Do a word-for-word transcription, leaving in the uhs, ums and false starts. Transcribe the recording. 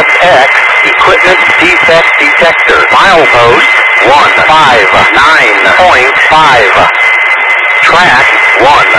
S X Equipment Defect Detector. Milepost one five nine point five. Track one